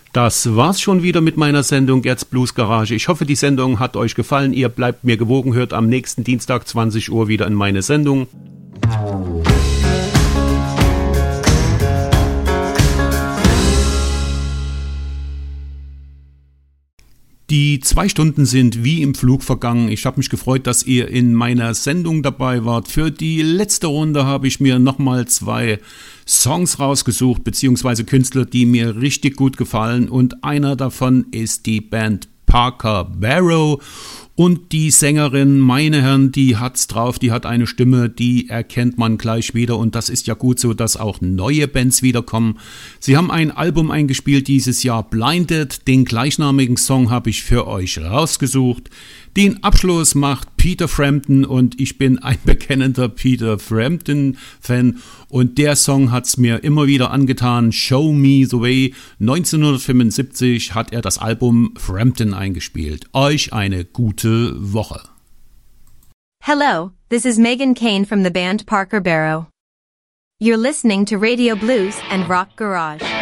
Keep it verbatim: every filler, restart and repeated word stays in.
Das war's schon wieder mit meiner Sendung Gerds Blues Garage. Ich hoffe, die Sendung hat euch gefallen. Ihr bleibt mir gewogen, hört am nächsten Dienstag zwanzig Uhr wieder in meine Sendung. Die zwei Stunden sind wie im Flug vergangen. Ich habe mich gefreut, dass ihr in meiner Sendung dabei wart. Für die letzte Runde habe ich mir nochmal zwei Songs rausgesucht, beziehungsweise Künstler, die mir richtig gut gefallen. Und einer davon ist die Band Parker Barrow. Und die Sängerin, meine Herren, die hat's drauf, die hat eine Stimme, die erkennt man gleich wieder. Und das ist ja gut so, dass auch neue Bands wiederkommen. Sie haben ein Album eingespielt dieses Jahr, Blinded. Den gleichnamigen Song habe ich für euch rausgesucht. Den Abschluss macht Peter Frampton und ich bin ein bekennender Peter Frampton-Fan. Und der Song hat's mir immer wieder angetan. Show Me the Way. neunzehnhundertfünfundsiebzig hat er das Album Frampton eingespielt. Euch eine gute Woche. Hello, this is Megan Kane from the band Parker Barrow. You're listening to Radio Blues and Rock Garage.